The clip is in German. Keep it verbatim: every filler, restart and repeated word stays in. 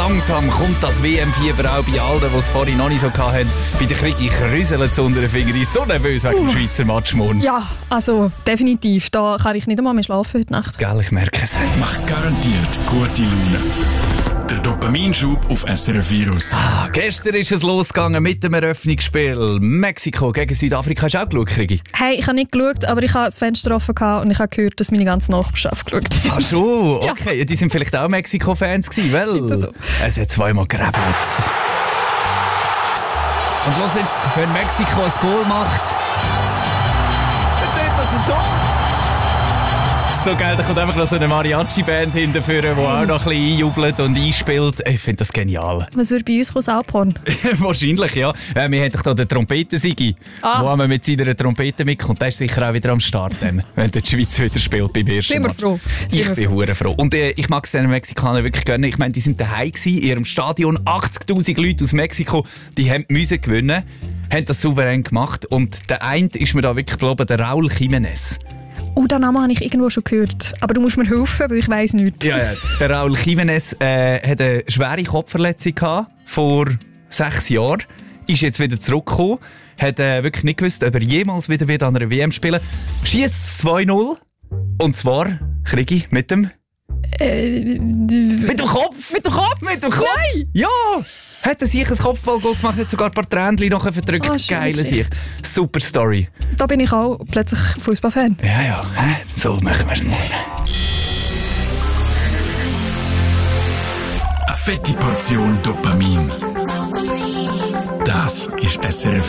langsam kommt das W M-Fieber auch bei allen, die es vorhin noch nicht so hatten. Bei der Krieg krüselt es unter den Fingern. Ich bin so nervös wegen dem Schweizer Match morgen. Ja, also definitiv. Da kann ich nicht einmal mehr schlafen heute Nacht. Gell, ich merke es. Macht garantiert gute Laune. Der Dopaminschub auf S R F Virus. Ah, gestern ist es losgegangen mit dem Eröffnungsspiel. Mexiko gegen Südafrika. Hast du auch geschaut, Krigi? Hey, ich habe nicht geschaut, aber ich habe das Fenster offen gehabt und ich habe gehört, dass meine ganze Nachbarschaft geschaut hat. Ach so, okay. Ja. Die sind vielleicht auch Mexiko-Fans gewesen, weil so. Es hat zweimal gerebelt. Und los jetzt, wenn Mexiko ein Goal macht, dann tut das so. So geil, da kommt einfach noch so eine Mariachi-Band hinterführen, die auch noch ein bisschen einjubelt und einspielt. Ich finde das genial. Was würde bei uns kommen? Alphorn? Wahrscheinlich, ja. Äh, wir haben doch hier den Trompeten-Sigi, ah. wo man mit seiner Trompete mitkommt. Der ist sicher auch wieder am Start, dann, wenn die Schweiz wieder spielt beim ersten Sind wir Match. froh. Ich Sind bin hure froh. Und äh, ich mag es den Mexikanern wirklich gönnen. Ich meine, die sind daheim gewesen, in ihrem Stadion. achtzigtausend Leute aus Mexiko, die haben müssen gewinnen, haben das souverän gemacht. Und der eine ist mir da wirklich geblieben, der Raúl Jiménez. Oh, den Namen habe ich irgendwo schon gehört. Aber du musst mir helfen, weil ich weiss nichts. Ja, ja. Der Raúl Jiménez äh, hatte eine schwere Kopfverletzung gehabt, vor sechs Jahren. Ist jetzt wieder zurückgekommen. Hat äh, wirklich nicht gewusst, ob er jemals wieder, wieder an einer W M spielen wird. Schießt zwei null. Und zwar, Krigi, mit dem... Äh, mit dem Kopf! Mit dem Kopf? Mit dem Kopf! Nein. Ja! Hat er sich ein Kopfballgoal gemacht, hat sogar ein paar Tränchen noch verdrückt. Oh, geile Sicht. Super Story. Da bin ich auch plötzlich Fußballfan. Ja, ja. So machen wir es mal. Eine fette Portion Dopamin. Das ist S R F